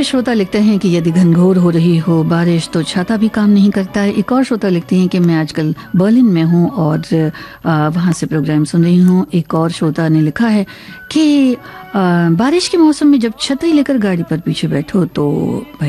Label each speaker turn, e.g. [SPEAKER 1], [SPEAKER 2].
[SPEAKER 1] दूसरे श्रोता लिखते हैं कि यदि घनघोर हो रही हो बारिश तो छाता भी काम नहीं करता है। एक और श्रोता लिखते हैं कि मैं आजकल बर्लिन में हूँ और वहाँ से प्रोग्राम सुन रही हूँ। एक और श्रोता ने लिखा है कि बारिश के मौसम में जब छतरी लेकर गाड़ी पर पीछे बैठो तो भाई